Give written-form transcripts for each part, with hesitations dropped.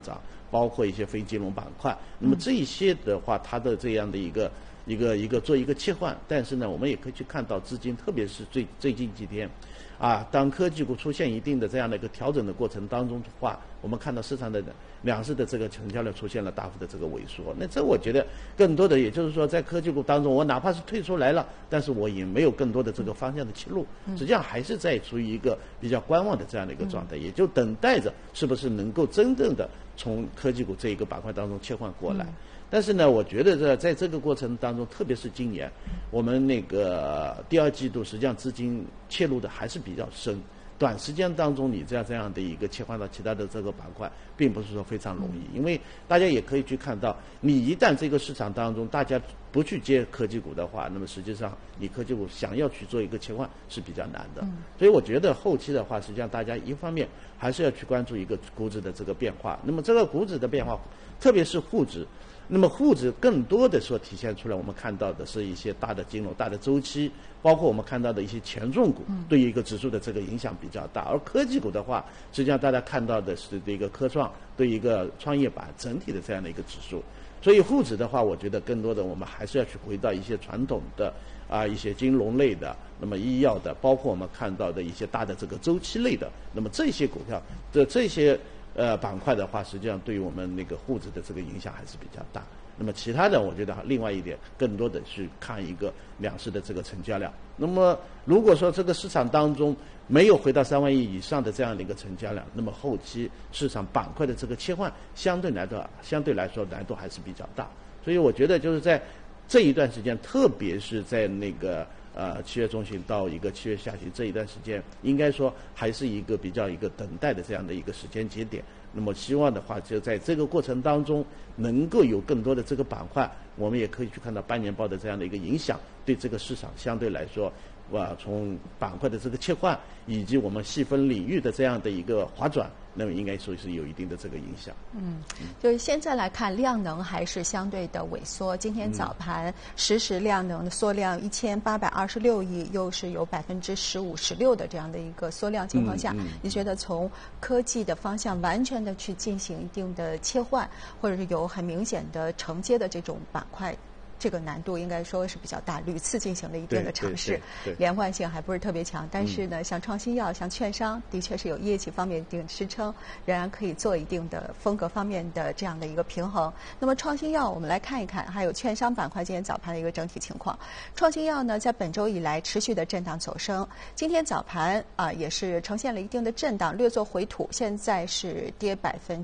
涨，包括一些非金融板块。那么这一些的话，它的这样的一个做一个切换，但是呢，我们也可以去看到资金，特别是最近几天，当科技股出现一定的这样的一个调整的过程当中的话，我们看到市场的两市的这个成交量出现了大幅的这个萎缩。那这我觉得更多的也就是说，在科技股当中，我哪怕是退出来了，但是我也没有更多的这个方向的切入，实际上还是在处于一个比较观望的这样的一个状态，也就等待着是不是能够真正的从科技股这一个板块当中切换过来。但是呢，我觉得在这个过程当中，特别是今年，我们那个第二季度，实际上资金切入的还是比较深。短时间当中，你这样的一个切换到其他的这个板块，并不是说非常容易，因为大家也可以去看到，你一旦这个市场当中大家不去接科技股的话，那么实际上你科技股想要去做一个切换是比较难的。所以我觉得后期的话，实际上大家一方面还是要去关注一个股指的这个变化。那么这个股指的变化，特别是沪指。那么沪指更多的所体现出来，我们看到的是一些大的金融、大的周期，包括我们看到的一些权重股，对于一个指数的这个影响比较大。而科技股的话，实际上大家看到的是这个科创对一个创业板整体的这样的一个指数。所以沪指的话，我觉得更多的我们还是要去回到一些传统的一些金融类的，那么医药的，包括我们看到的一些大的这个周期类的，那么这些股票的这些板块的话，实际上对于我们那个沪指的这个影响还是比较大。那么其他的，我觉得另外一点，更多的去看一个两市的这个成交量。那么如果说这个市场当中没有回到3万亿以上的这样的一个成交量，那么后期市场板块的这个切换相对来说难度还是比较大。所以我觉得就是在这一段时间，特别是在那个7月中旬到一个7月下旬这一段时间，应该说还是一个比较一个等待的这样的一个时间节点。那么希望的话，就在这个过程当中，能够有更多的这个板块，我们也可以去看到半年报的这样的一个影响，对这个市场相对来说，从板块的这个切换，以及我们细分领域的这样的一个划转，那么应该说是有一定的这个影响。 就是现在来看，量能还是相对的萎缩。今天早盘实时量能的缩量1826亿，又是有15%、16%的这样的一个缩量情况下，你觉得从科技的方向完全的去进行一定的切换，或者是有很明显的承接的这种板块，这个难度应该说是比较大，屡次进行了一定的尝试，连贯性还不是特别强。但是呢，像创新药、像券商，的确是有业绩方面一定支撑，仍然可以做一定的风格方面的这样的一个平衡。那么创新药，我们来看一看，还有券商板块今天早盘的一个整体情况。创新药呢，在本周以来持续的震荡走升，今天早盘也是呈现了一定的震荡，略作回吐，现在是跌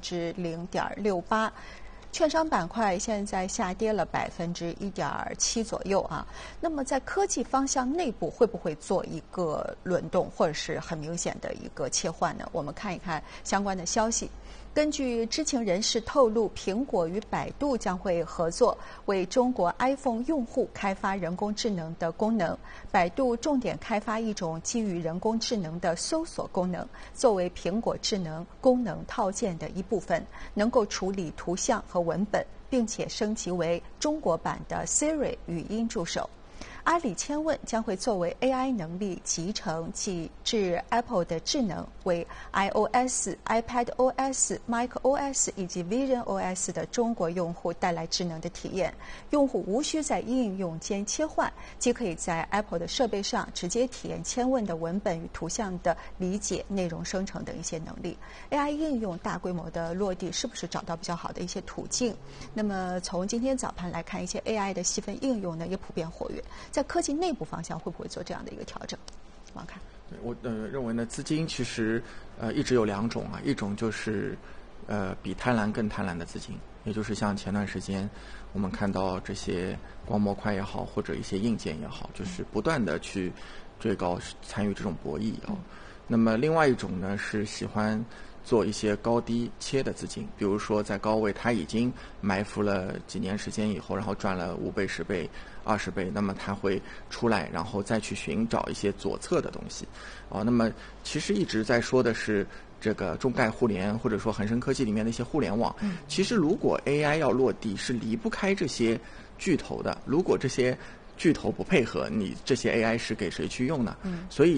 0.68%。券商板块现在下跌了1.7%左右啊。那么在科技方向内部会不会做一个轮动，或者是很明显的一个切换呢？我们看一看相关的消息。根据知情人士透露，苹果与百度将会合作，为中国 iPhone 用户开发人工智能的功能。百度重点开发一种基于人工智能的搜索功能，作为苹果智能功能套件的一部分，能够处理图像和文本，并且升级为中国版的 Siri 语音助手。阿里千问将会作为 AI 能力集成及至 Apple 的智能，为 iOS、iPadOS、macOS 以及 VisionOS 的中国用户带来智能的体验。用户无需在应用间切换，既可以在 Apple 的设备上直接体验千问的文本与图像的理解、内容生成等一些能力。AI 应用大规模的落地，是不是找到比较好的一些途径？那么从今天早盘来看，一些 AI 的细分应用呢也普遍活跃。在科技内部方向会不会做这样的一个调整？王看， 我认为呢，资金其实一直有两种啊，一种就是比贪婪更贪婪的资金，也就是像前段时间我们看到这些光模块也好，或者一些硬件也好，就是不断的去追高参与这种博弈啊。那么另外一种呢是喜欢做一些高低切的资金，比如说在高位它已经埋伏了几年时间以后，然后赚了5倍、10倍、20倍，那么它会出来，然后再去寻找一些左侧的东西那么其实一直在说的是这个中概互联，或者说恒生科技里面的一些互联网。其实如果 AI 要落地，是离不开这些巨头的。如果这些巨头不配合，你这些 AI 是给谁去用呢？所以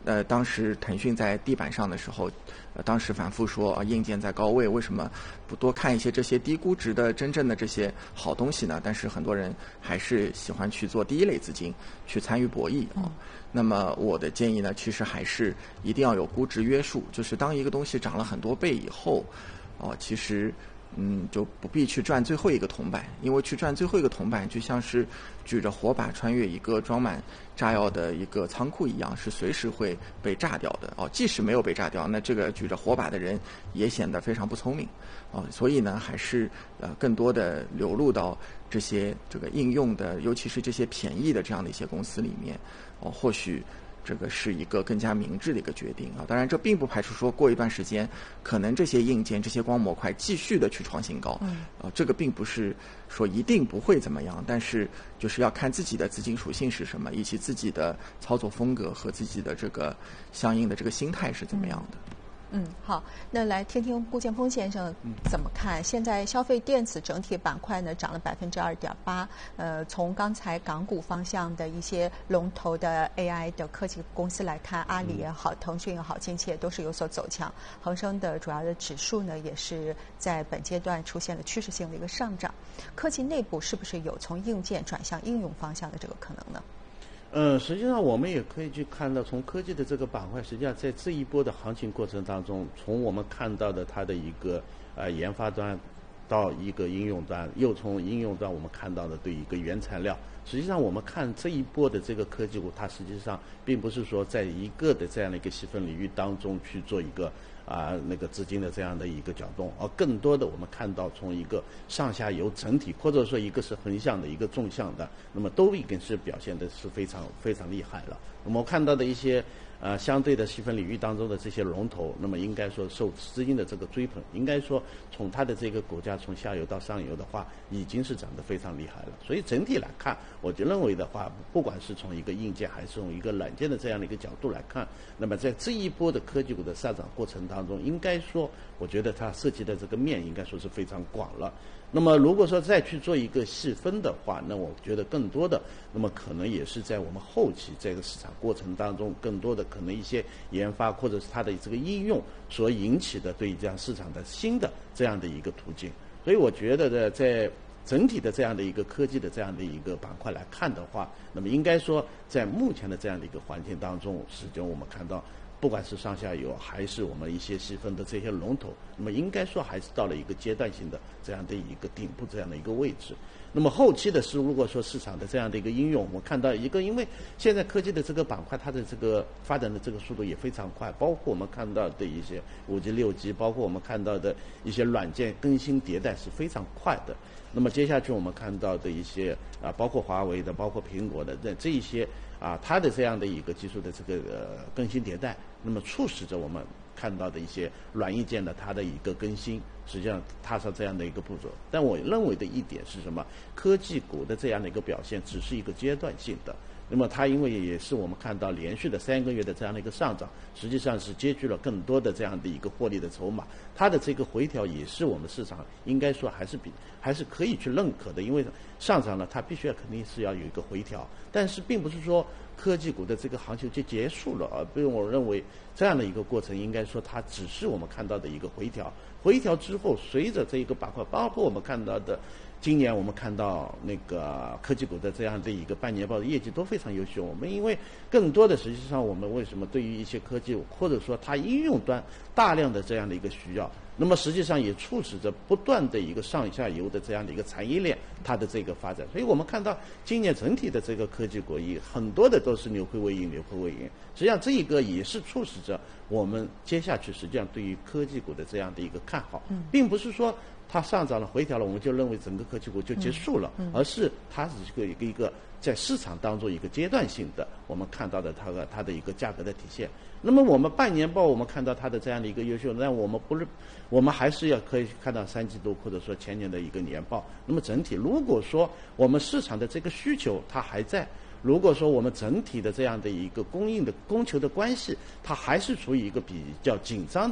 当时腾讯在地板上的时候，当时反复说硬件在高位，为什么不多看一些这些低估值的真正的这些好东西呢？但是很多人还是喜欢去做第一类资金，去参与博弈啊。那么我的建议呢，其实还是一定要有估值约束，就是当一个东西涨了很多倍以后，其实就不必去赚最后一个铜板，因为去赚最后一个铜板就像是举着火把穿越一个装满炸药的一个仓库一样，是随时会被炸掉的即使没有被炸掉，那这个举着火把的人也显得非常不聪明所以呢，还是更多的流入到这个应用的，尤其是这些便宜的这样的一些公司里面或许这个是一个更加明智的一个决定当然这并不排除说过一段时间可能这些硬件这些光模块继续的去创新高这个并不是说一定不会怎么样，但是就是要看自己的资金属性是什么，以及自己的操作风格和自己的这个相应的这个心态是怎么样的。 好，那来听听顾建峰先生怎么看？现在消费电子整体板块呢涨了2.8%，从刚才港股方向的一些龙头的 AI 的科技公司来看，阿里也好，腾讯也好，近期也都是有所走强。恒生的主要的指数呢，也是在本阶段出现了趋势性的一个上涨。科技内部是不是有从硬件转向应用方向的这个可能呢？ 实际上我们也可以去看到，从科技的这个板块，实际上在这一波的行情过程当中，从我们看到的它的一个研发端到一个应用端，又从应用端我们看到的对一个原材料，实际上我们看这一波的这个科技股，它实际上并不是说在一个的这样的一个细分领域当中去做一个那个资金的这样的一个搅动，而更多的我们看到从一个上下游整体，或者说一个是横向的，一个纵向的，那么都已经是表现的是非常非常厉害了。那么我看到的一些相对的细分领域当中的这些龙头，那么应该说受资金的这个追捧，应该说从它的这个股价从下游到上游的话，已经是涨得非常厉害了。所以整体来看，我就认为的话，不管是从一个硬件还是从一个软件的这样的一个角度来看，那么在这一波的科技股的上涨过程当中，应该说我觉得它涉及的这个面应该说是非常广了。那么如果说再去做一个细分的话，那我觉得更多的那么可能也是在我们后期这个市场过程当中，更多的可能一些研发或者是它的这个应用所引起的对这样市场的新的这样的一个途径。所以我觉得呢，在整体的这样的一个科技的这样的一个板块来看的话，那么应该说在目前的这样的一个环境当中，始终我们看到不管是上下游还是我们一些细分的这些龙头，那么应该说还是到了一个阶段性的这样的一个顶部这样的一个位置。那么后期的是，如果说市场的这样的一个应用，我们看到一个，因为现在科技的这个板块，它的这个发展的这个速度也非常快，包括我们看到的一些5G、6G，包括我们看到的一些软件更新迭代是非常快的。那么接下去我们看到的一些包括华为的，包括苹果的这一些它的这样的一个技术的这个更新迭代，那么促使着我们看到的一些软硬件的它的一个更新，实际上踏上这样的一个步骤。但我认为的一点是什么？科技股的这样的一个表现只是一个阶段性的。那么它因为也是我们看到连续的3个月的这样的一个上涨，实际上是接具了更多的这样的一个获利的筹码。它的这个回调也是我们市场应该说还是可以去认可的，因为上涨了它必须肯定是要有一个回调，但是并不是说科技股的这个行情就结束了所以我认为这样的一个过程应该说它只是我们看到的一个回调。回调之后，随着这一个板块，包括我们看到的今年我们看到那个科技股的这样的一个半年报的业绩都非常优秀。我们因为更多的实际上我们为什么对于一些科技或者说它应用端大量的这样的一个需要，那么实际上也促使着不断的一个上下游的这样的一个产业链它的这个发展。所以我们看到今年整体的这个科技股也很多的都是扭亏为盈。实际上这一个也是促使着我们接下去实际上对于科技股的这样的一个看好，并不是说它上涨了回调了我们就认为整个科技股就结束了，而是它是一个在市场当中一个阶段性的我们看到的它的一个价格的体现。那么我们半年报我们看到它的这样的一个优秀，那我们还是可以看到3季度或者说前年的一个年报。那么整体如果说我们市场的这个需求它还在，如果说我们整体的这样的一个供求的关系它还是处于一个比较紧张的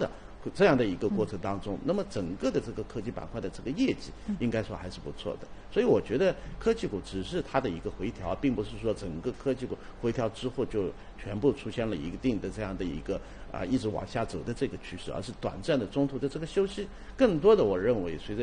这样的一个过程当中，那么整个的这个科技板块的这个业绩应该说还是不错的。所以我觉得科技股只是它的一个回调，并不是说整个科技股回调之后就全部出现了一定的这样的一个一直往下走的这个趋势，而是短暂的中途的这个休息。更多的我认为随着